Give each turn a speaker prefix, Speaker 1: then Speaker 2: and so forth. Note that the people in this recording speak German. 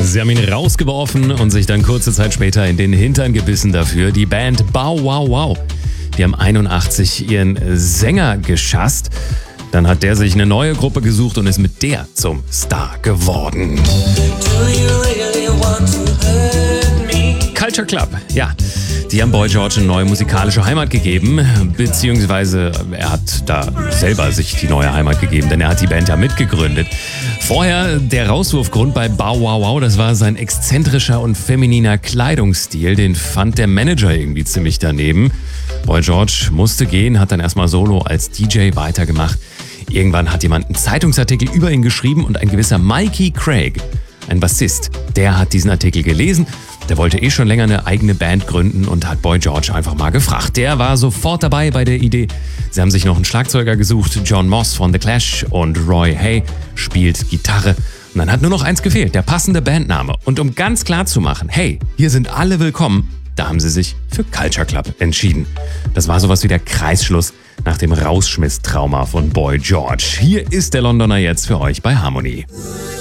Speaker 1: Sie haben ihn rausgeworfen und sich dann kurze Zeit später in den Hintern gebissen dafür. Die Band Bow Wow Wow. Die haben 81 ihren Sänger geschasst. Dann hat der sich eine neue Gruppe gesucht und ist mit der zum Star geworden. Culture Club, ja. Die haben Boy George eine neue musikalische Heimat gegeben, beziehungsweise er hat da selber sich die neue Heimat gegeben, denn er hat die Band ja mitgegründet. Vorher der Rauswurfgrund bei Bow Wow Wow, das war sein exzentrischer und femininer Kleidungsstil, den fand der Manager irgendwie ziemlich daneben. Boy George musste gehen, hat dann erstmal solo als DJ weitergemacht. Irgendwann hat jemand einen Zeitungsartikel über ihn geschrieben und ein gewisser Mikey Craig, ein Bassist, der hat diesen Artikel gelesen. Der wollte schon länger eine eigene Band gründen und hat Boy George einfach mal gefragt. Der war sofort dabei bei der Idee. Sie haben sich noch einen Schlagzeuger gesucht, John Moss von The Clash, und Roy Hay spielt Gitarre. Und dann hat nur noch eins gefehlt, der passende Bandname. Und um ganz klar zu machen, hey, hier sind alle willkommen, da haben sie sich für Culture Club entschieden. Das war sowas wie der Kreisschluss nach dem Rausschmiss-Trauma von Boy George. Hier ist der Londoner jetzt für euch bei Harmony.